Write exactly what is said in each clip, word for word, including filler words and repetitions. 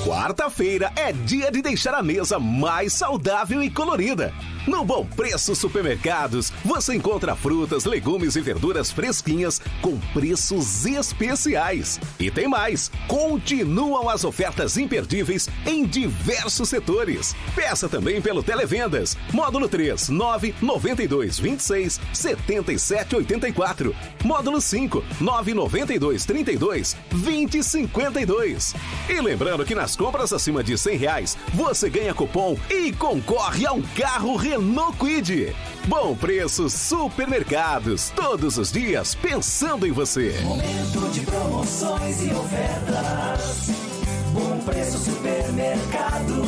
Quarta-feira é dia de deixar a mesa mais saudável e colorida. No Bom Preço Supermercados, você encontra frutas, legumes e verduras fresquinhas com preços especiais. E tem mais, continuam as ofertas imperdíveis em diversos setores. Peça também pelo Televendas, módulo três, nove nove dois, dois seis, sete sete oito quatro, módulo cinco, nove nove dois, trinta e dois, vinte cinquenta e dois. E lembrando que nas compras acima de cem reais, você ganha cupom e concorre a um carro Renault Kwid. Bom Preço Supermercados, todos os dias pensando em você. Momento de promoções e ofertas. Bom Preço Supermercado.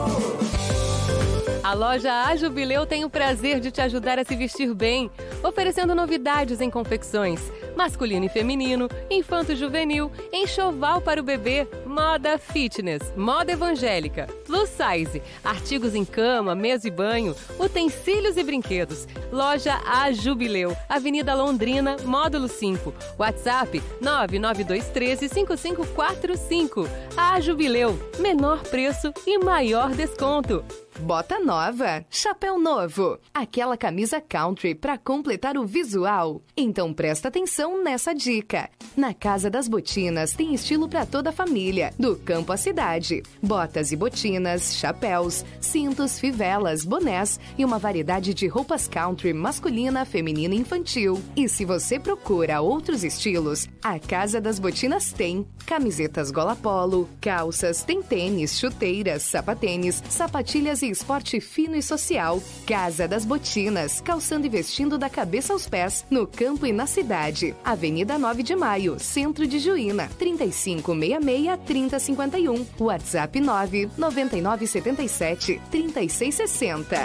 A loja A Jubileu tem o prazer de te ajudar a se vestir bem, oferecendo novidades em confecções, masculino e feminino, infanto-juvenil, enxoval para o bebê, moda fitness, moda evangélica, plus size, artigos em cama, mesa e banho, utensílios e brinquedos. Loja A Jubileu, Avenida Londrina, módulo cinco, WhatsApp nove nove dois um três, cinco cinco quatro cinco. A Jubileu, menor preço e maior desconto. Bota nova, chapéu novo, aquela camisa country para completar o visual. Então presta atenção nessa dica. Na Casa das Botinas tem estilo para toda a família, do campo à cidade. Botas e botinas, chapéus, cintos, fivelas, bonés e uma variedade de roupas country masculina, feminina e infantil. E se você procura outros estilos, a Casa das Botinas tem camisetas gola polo, calças, tem tênis, chuteiras, sapatênis, sapatilhas e esporte fino e social. Casa das Botinas, calçando e vestindo da cabeça aos pés, no campo e na cidade. Avenida nove de maio, Centro de Juína, trinta e cinco sessenta e seis, trinta cinquenta e um. WhatsApp nove nove nove sete sete, trinta e seis sessenta.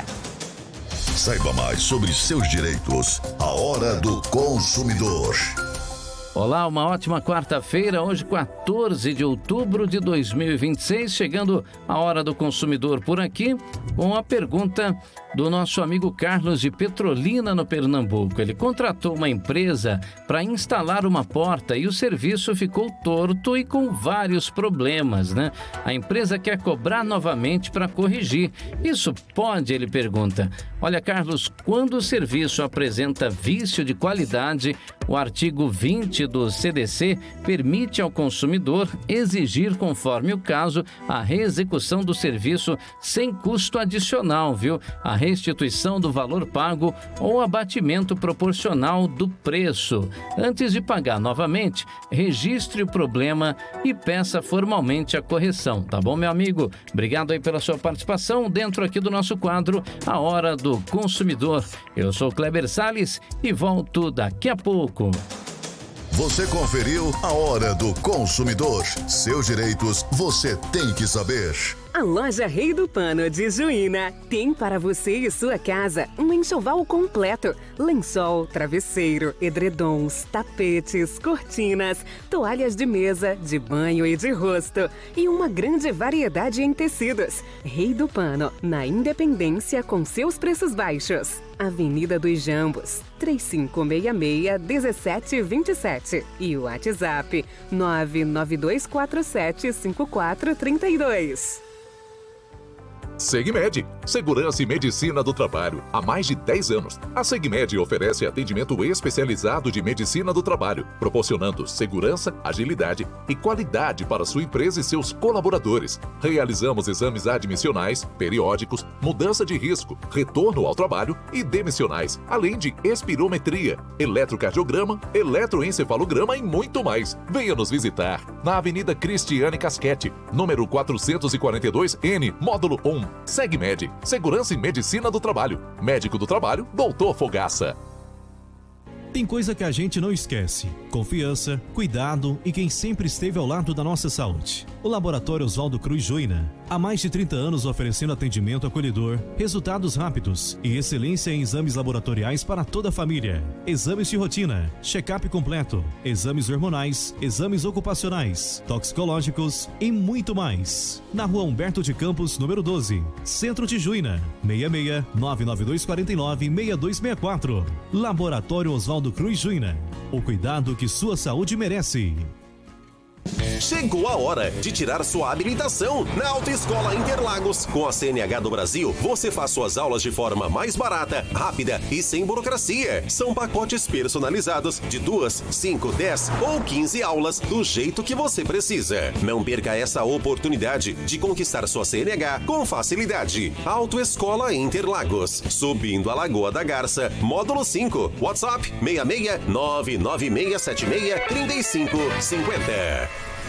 Saiba mais sobre seus direitos. A Hora do Consumidor. Olá, uma ótima quarta-feira, hoje quatorze de outubro de dois mil e vinte e seis, chegando a Hora do Consumidor por aqui, com a pergunta do nosso amigo Carlos de Petrolina, no Pernambuco. Ele contratou uma empresa para instalar uma porta e o serviço ficou torto e com vários problemas, né? A empresa quer cobrar novamente para corrigir. Isso pode, ele pergunta. Olha, Carlos, quando o serviço apresenta vício de qualidade, o artigo vinte do C D C permite ao consumidor exigir, conforme o caso, a reexecução do serviço sem custo adicional, viu? A restituição do valor pago ou abatimento proporcional do preço. Antes de pagar novamente, registre o problema e peça formalmente a correção, tá bom, meu amigo? Obrigado aí pela sua participação dentro aqui do nosso quadro A Hora do Consumidor. Eu sou Kleber Salles e volto daqui a pouco. Você conferiu A Hora do Consumidor. Seus direitos você tem que saber. A loja Rei do Pano de Juína tem para você e sua casa um enxoval completo. Lençol, travesseiro, edredons, tapetes, cortinas, toalhas de mesa, de banho e de rosto. E uma grande variedade em tecidos. Rei do Pano, na Independência com seus preços baixos. Avenida dos Jambos, três cinco seis seis, um sete dois sete e o WhatsApp nove nove dois quatro sete, cinco quatro três dois. Segmed, Segurança e Medicina do Trabalho. Há mais de dez anos, a Segmed oferece atendimento especializado de medicina do trabalho, proporcionando segurança, agilidade e qualidade para sua empresa e seus colaboradores. Realizamos exames admissionais, periódicos, mudança de risco, retorno ao trabalho e demissionais, além de espirometria, eletrocardiograma, eletroencefalograma e muito mais. Venha nos visitar na Avenida Cristiane Casquete, número quatrocentos e quarenta e dois N, módulo um. Segmed, Segurança e Medicina do Trabalho. Médico do Trabalho, doutor Fogaça. Tem coisa que a gente não esquece: confiança, cuidado e quem sempre esteve ao lado da nossa saúde. O Laboratório Oswaldo Cruz Juína, há mais de trinta anos oferecendo atendimento acolhedor, resultados rápidos e excelência em exames laboratoriais para toda a família. Exames de rotina, check-up completo, exames hormonais, exames ocupacionais, toxicológicos e muito mais. Na Rua Humberto de Campos, número doze, Centro de Juína, seis seis nove nove dois quatro nove, seis dois seis quatro. Laboratório Oswaldo Cruz Juína, o cuidado que sua saúde merece. Chegou a hora de tirar sua habilitação na Autoescola Interlagos. Com a C N H do Brasil, você faz suas aulas de forma mais barata, rápida e sem burocracia. São pacotes personalizados de duas, cinco, dez ou quinze aulas do jeito que você precisa. Não perca essa oportunidade de conquistar sua C N H com facilidade. Autoescola Interlagos, subindo a Lagoa da Garça, módulo cinco. WhatsApp seis seis nove nove seis sete seis três cinco cinco zero.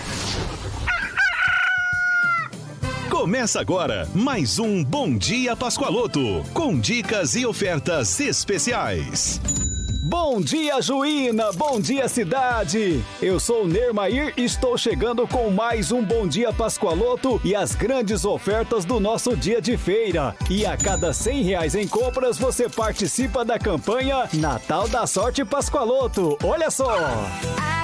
Começa agora mais um Bom Dia Pascoaloto, com dicas e ofertas especiais. Bom dia, Juína! Bom dia, cidade! Eu sou o Nermair e estou chegando com mais um Bom Dia Pascoaloto e as grandes ofertas do nosso dia de feira. E a cada cem reais em compras, você participa da campanha Natal da Sorte Pascoaloto. Olha só!